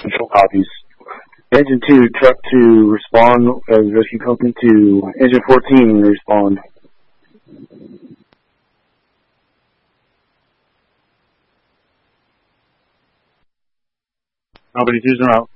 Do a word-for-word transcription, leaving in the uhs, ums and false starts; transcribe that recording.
Control copies. Engine two, truck two, respond as rescue company two. Engine fourteen, respond. Company two's en route.